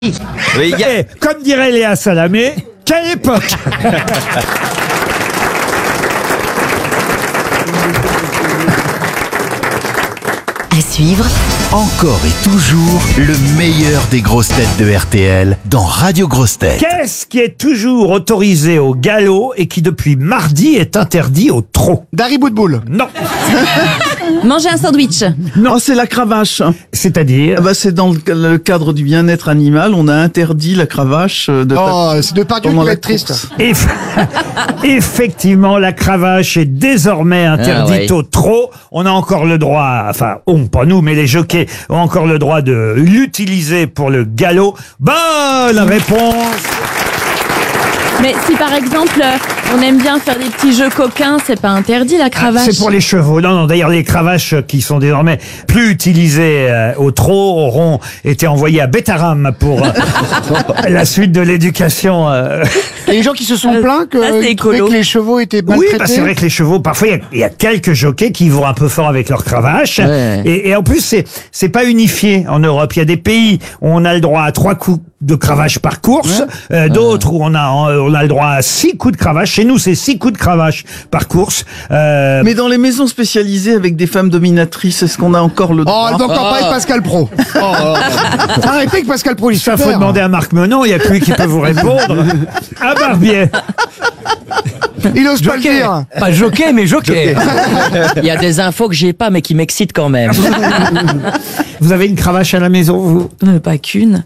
Oui, Et, comme dirait Léa Salamé, quelle époque! À suivre, Encore et toujours le meilleur des grosses têtes de RTL dans Radio Grosses Têtes. Qu'est-ce qui est toujours autorisé au galop et qui depuis mardi est interdit au trot? Dari Boudboul. Non. Manger un sandwich. Non. Oh, c'est la cravache. C'est-à-dire? Ah bah, c'est dans le cadre du bien-être animal, on a interdit la cravache de Oh, c'est Depardieu qui pendant va la être triste. course. Effectivement, la cravache est désormais interdite Ah, ouais. au trot. On a encore le droit, enfin, pas nous, mais les jockeys ont encore le droit de l'utiliser pour le galop. Bonne réponse! Mais si par exemple, on aime bien faire des petits jeux coquins, c'est pas interdit la cravache. C'est pour les chevaux. Non, d'ailleurs, les cravaches qui sont désormais plus utilisées au trot auront été envoyées à Bétaram pour la suite de l'éducation. Et les gens qui se sont plaints que, ça, c'est ils trouvaient écolo. que les chevaux étaient Oui, maltraités. bah c'est vrai que les chevaux, parfois, il y a quelques jockeys qui vont un peu fort avec leur cravache. Ouais. Et en plus, c'est pas unifié en Europe. Il y a des pays où on a le droit à 3 coups de cravache par course, d'autres où on a le droit à 6 coups de cravache. Chez nous, c'est 6 coups de cravache par course. Mais dans les maisons spécialisées avec des femmes dominatrices, est-ce qu'on a encore le Oh, droit? elle va encore pas être Pascal Pro. Arrêtez avec Pascal Pro, il est Ça, super. faut demander à Marc Menon, il n'y a que lui qui peut vous répondre. À Barbier. Il ose pas le dire. Pas jockey, mais jockey. Il y a des infos que j'ai pas, mais qui m'excitent quand même. Vous avez une cravache à la maison, vous? Pas qu'une.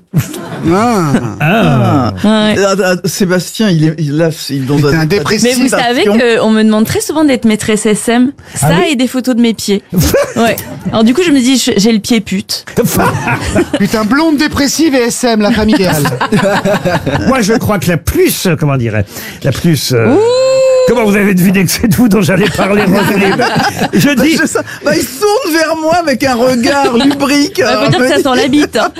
Ah. Ouais. Sébastien, il est dans C'est un dépressif. Mais vous savez qu'on me demande très souvent d'être maîtresse SM. Ça Ah oui et des photos de mes pieds. Ouais. Alors du coup, je me dis, j'ai le pied pute. Putain, blonde dépressive et SM, la famille idéale. Moi, je crois que la plus, comment dirais, la plus... Comment vous avez deviné que c'est de vous dont j'allais parler, Roselyne? Je dis... il se tourne vers moi avec un regard lubrique. Ça veut dire que ça sent la bite. Hein.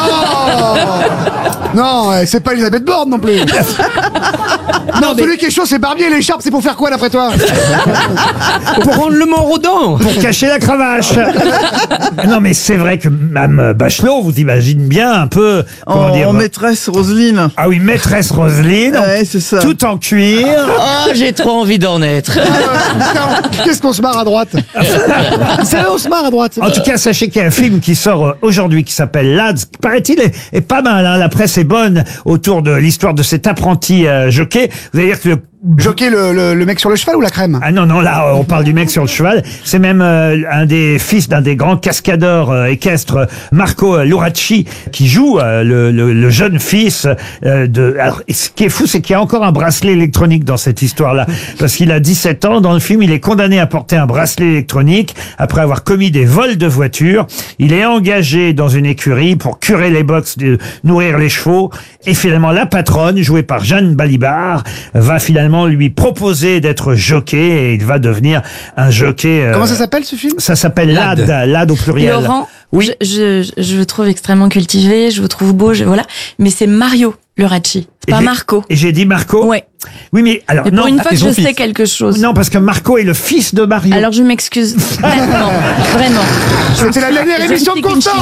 Non, c'est pas Elisabeth Borne non plus. Non, celui qui est chaud, c'est Barbier. L'écharpe, c'est pour faire quoi, d'après toi? Pour rendre le Mont-Rodon. Pour cacher la cravache. Non, mais c'est vrai que Mme Bachelot, vous imagine bien un peu, comment dire... maîtresse Roselyne. Ah oui, maîtresse Roselyne, Ouais, c'est ça. tout en cuir. Oh, j'ai trop envie d'en être. Putain, qu'est-ce qu'on se marre à droite? C'est on se marre à droite. En tout cas, sachez qu'il y a un film qui sort aujourd'hui qui s'appelle Lads, qui paraît-il est pas mal, hein. La presse est bonne autour de l'histoire de cet apprenti jockey. Vous allez dire que Jockey, le mec sur le cheval ou la crème? Ah non, là, on parle du mec sur le cheval. C'est même un des fils d'un des grands cascadeurs équestres, Marco Luracci, qui joue le jeune fils de... Alors, ce qui est fou, c'est qu'il y a encore un bracelet électronique dans cette histoire-là. Parce qu'il a 17 ans. Dans le film, il est condamné à porter un bracelet électronique après avoir commis des vols de voitures. Il est engagé dans une écurie pour curer les box, nourrir les chevaux. Et finalement, la patronne, jouée par Jeanne Balibar, va finalement lui proposer d'être jockey et il va devenir un jockey. Comment ça s'appelle, ce film? Ça s'appelle Lad au pluriel. Laurent, Oui. je vous trouve extrêmement cultivé, je vous trouve beau, voilà. Mais c'est Mario Luracci, Et pas j'ai- Marco. Et j'ai dit Marco. Ouais. Oui, mais alors Et pour non. une fois que c'est son je fils. sais quelque chose. Non, parce que Marco est le fils de Mario. Alors je m'excuse. Vraiment. C'était la dernière Je émission de suis Constance.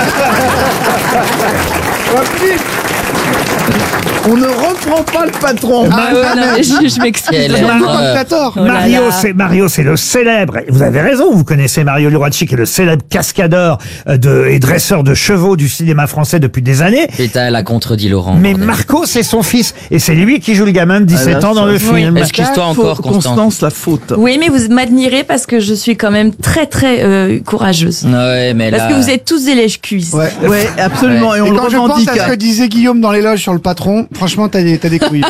On ne reprend pas le patron. Non, mais je m'excuse. Quelle vraiment. erreur. Oh là là. Mario, c'est le célèbre. Vous avez raison, vous connaissez Mario Luracci, qui est le célèbre cascadeur et dresseur de chevaux du cinéma français depuis des années. Putain, elle a contredit Laurent. Mais bordel. Marco, c'est son fils, et c'est lui qui joue le gamin de 17 Ah là, ans dans ça- le film. Excuse-toi encore, Constance. La faute. Oui, mais vous m'admirez parce que je suis quand même très très courageuse. Ouais, mais Parce là... que vous êtes tous des lèche-cuisses. Ouais. Ouais, absolument. Et Et on le quand je pense revendique. à ce que disait Guillaume dans l'éloge sur le patron, franchement, t'as des couilles.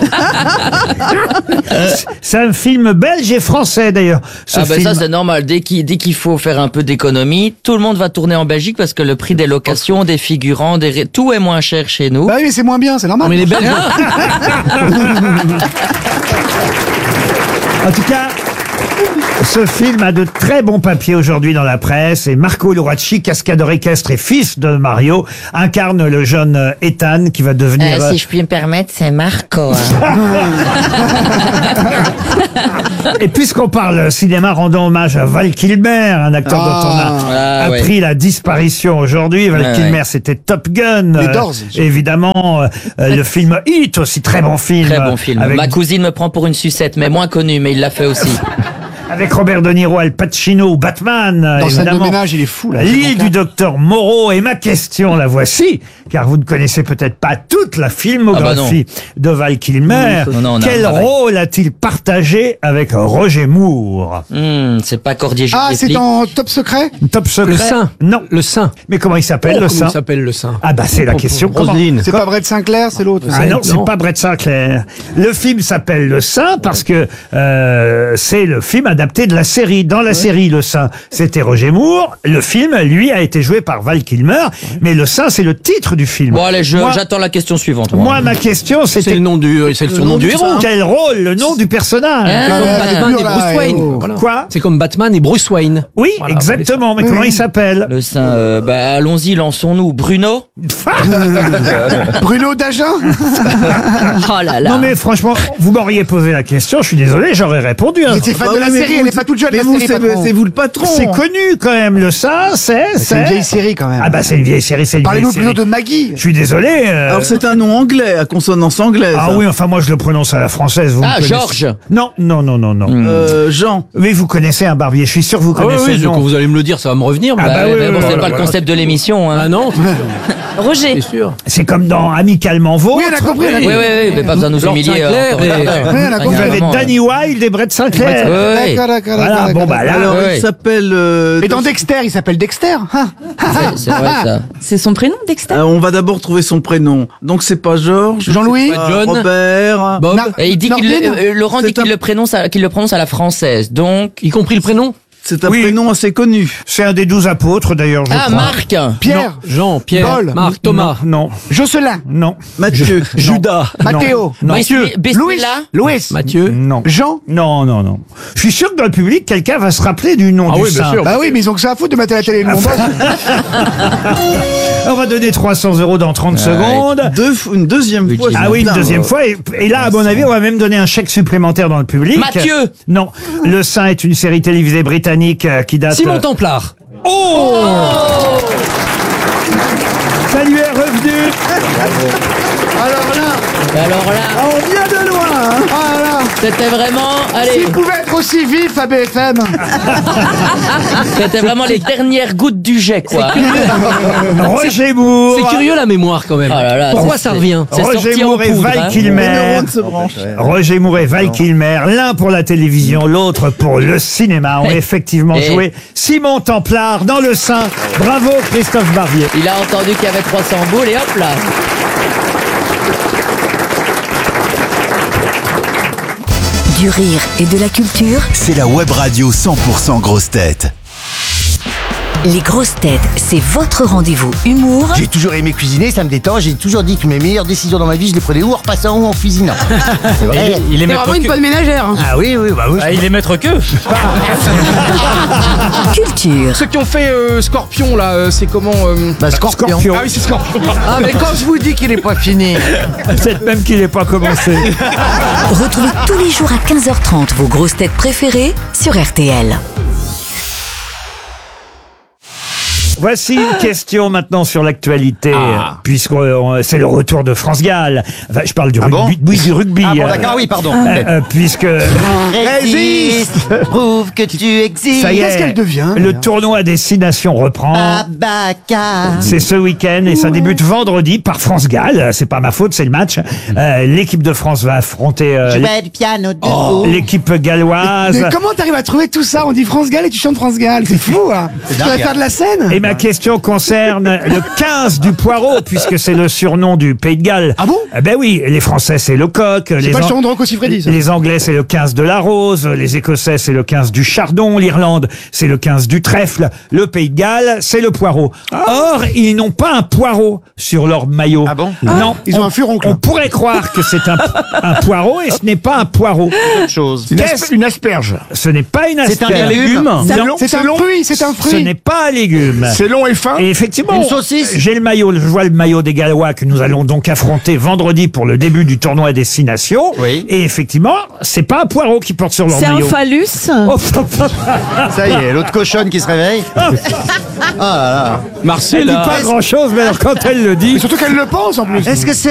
C'est un film belge et français d'ailleurs. Ce Ah ben film. ça c'est normal, dès qu'il faut faire un peu d'économie, tout le monde va tourner en Belgique parce que le prix des locations, des figurants, tout est moins cher chez nous. Bah oui, mais c'est moins bien, c'est normal. Mais les Belges, En tout cas, Ce film a de très bons papiers aujourd'hui dans la presse et Marco Luracci, cascadeur équestre et fils de Mario, incarne le jeune Ethan qui va devenir... Si je puis me permettre, c'est Marco. Et puisqu'on parle cinéma, rendons hommage à Val Kilmer, un acteur dont on a appris la disparition aujourd'hui. Val Kilmer, c'était Top Gun. Les Doors. Évidemment, le film Hit aussi, très bon film. Très bon film. Avec... Ma cousine me prend pour une sucette, mais moins connue, mais il l'a fait aussi. Avec Robert De Niro, Al Pacino, Batman. Dans scène de évidemment. ménage, il est fou, là. L'île du docteur Moreau. Et ma question, la voici, car vous ne connaissez peut-être pas toute la filmographie de Val Kilmer. Quel rôle a-t-il partagé avec Roger Moore? C'est pas Cordier. Ah, c'est dans Top Secret? Top Secret. Le Saint. Non. Le Saint. Mais comment il s'appelle, le Saint? Comment il s'appelle, le Saint? Ah bah c'est la question. Roselyne. C'est pas Brett Sinclair, c'est l'autre. Ah non, c'est pas Brett Sinclair. Le film s'appelle Le Saint parce que c'est le film adapté de la série. Dans la série Le Saint, c'était Roger Moore. Le film, lui, a été joué par Val Kilmer. Mais Le Saint, c'est le titre du film. Bon allez, j'attends la question suivante. Moi, ma question, c'était... C'est le surnom du héros. Quel rôle, le nom du personnage? Batman et Bruce Wayne. Voilà. Quoi? C'est comme Batman et Bruce Wayne. Oui, Voilà, exactement. Mais comment il s'appelle? Le Saint, allons-y, lançons-nous. Bruno? Bruno Dagen? Oh là là. Non mais franchement, vous m'auriez posé la question, je suis désolé, j'aurais répondu. Mais t'es fan de la série, elle est pas toute jeune, la série, patron. C'est vous le patron. C'est connu quand même, Le Saint, C'est une vieille série, quand même. Ah bah c'est une vieille série, c'est une vieille Parlez-nous série. plutôt de Maggie. Je suis désolé. Alors c'est un nom anglais, à consonance anglaise. Ah oui, enfin moi je le prononce à la française. Vous me connaissez. Georges. Non. Jean. Oui, vous connaissez un barbier, je suis sûr que vous Ah oui, connaissez oui, le nom. quand vous allez me le dire, ça va me revenir. Ah bah oui, mais bon, oui, c'est oui, pas le concept de l'émission. Hein. Ah non, Roger. c'est sûr. C'est comme dans Amicalement Vôtre. Oui, on a compris. Oui, mais pas besoin de nous Lord humilier. Sinclair encore. et- Oui, on a Vous compris. avez Danny Wilde et Brett Sinclair. Ouais. D'accord. Voilà, bon bah là... Alors ouais. il s'appelle... Et dans Dexter, il s'appelle Dexter. Hein. C'est vrai ça. C'est son prénom, Dexter? on va d'abord trouver son prénom. Donc c'est pas Georges. Jean-Louis. c'est pas John. Robert. Bob, Na- Et il dit Nordine. Laurent dit C'est qu'il un- le prononce à la française. Donc. y compris le prénom. C'est un Oui. prénom assez connu. C'est un des 12 apôtres d'ailleurs, je Ah, crois. Marc. Pierre. Jean, Pierre, Paul. Marc, Thomas. Non, Jocelyn. non. Mathieu. Judas. Mathéo. Non. Louis. Louis. Louis. Mathieu. Non. Jean. Non. Je suis sûr que dans le public, quelqu'un va se rappeler du nom Ah du oui, bien saint. sûr. Bah oui, mais ils ont que ça à foutre de mettre à la télé le nom. On va donner 300 € dans 30 secondes. Une deuxième fois. Budget. Ah oui, une Putain, deuxième fois. Et là, à mon avis, on va même donner un chèque supplémentaire dans le public. Mathieu. Non. Le Saint est une série télévisée britannique qui date... Simon Templar. Oh, ça lui est revenu. Alors là, On vient de loin. Hein. Ah là. c'était vraiment. Allez, S'il pouvait être aussi vif à BFM. c'était vraiment les dernières gouttes du jet, quoi. Roger Moore. C'est curieux la mémoire quand même. Oh là là, Pourquoi c'est- ça revient? C'est Roger sorti en Moore et poudre, Val hein. Les Kilmer. neurones se branchent. Roger Moore et Val Kilmer, l'un pour la télévision, l'autre pour le cinéma, ont effectivement joué Simon Templar dans Le Saint. Bravo Christophe Barbier. Il a entendu qu'il y avait 300 boules et hop là. Du rire et de la culture, C'est la web radio 100% grosse tête. les grosses têtes, c'est votre rendez-vous humour J'ai toujours aimé cuisiner, ça me détend. J'ai toujours dit que mes meilleures décisions dans ma vie, je les prenais ou en repassant ou en cuisinant. C'est vrai. Il est C'est vraiment une bonne ménagère. Hein. Ah oui, bah oui. il est maître que. culture. Ceux qui ont fait Scorpion là, c'est comment Scorpion. Ah oui, c'est Scorpion. Ah mais quand je vous dis qu'il est pas fini. Peut-être même qu'il n'est pas commencé. Retrouvez tous les jours à 15h30 vos grosses têtes préférées sur RTL. Voici une question maintenant sur l'actualité, puisque c'est le retour de France Gall. Enfin, je parle du rugby. Oui, du rugby. Ah bon, d'accord, oui, pardon. Puisque Résiste, prouve que tu existes. ça y Qu'est-ce est, qu'elle devient, le elle tournoi des 6 nations reprend. Abaka. C'est ce week-end et ça débute vendredi par France Gall. C'est pas ma faute, c'est le match. L'équipe de France va affronter Jouer du piano debout. l'équipe galloise. Mais comment t'arrives à trouver tout ça? On dit France Gall et tu chantes France Gall. C'est fou, hein. Tu vas faire de la scène? Et Ma question concerne le 15 du poireau, puisque c'est le surnom du Pays de Galles. Ah bon? Ben oui, les Français c'est le coq, C'est pas le surnom de Rocco Siffredi, ça. les Anglais c'est le 15 de la rose, les Écossais c'est le 15 du chardon, l'Irlande c'est le 15 du trèfle, le Pays de Galles c'est le poireau. Or, ils n'ont pas un poireau sur leur maillot. Ah bon? Non. Ils ont un furoncle. On pourrait croire que c'est un poireau et ce n'est pas un poireau. Chose. Une asperge. Ce n'est pas une C'est un asperge. légume. Non, C'est un fruit, c'est un ce fruit. n'est pas un légume. C'est long et fin. Et effectivement, Une saucisse. j'ai le maillot, je vois le maillot des Gallois que nous allons donc affronter vendredi pour le début du tournoi à destination. Oui. Et effectivement, c'est pas un poireau qui porte sur leur C'est un maillot. phallus. Oh, Ça y est, l'autre cochonne qui se réveille. Ah là là. elle dit Marcella. pas grand chose, mais alors quand elle le dit. Et surtout qu'elle le pense en plus. Est-ce que c'est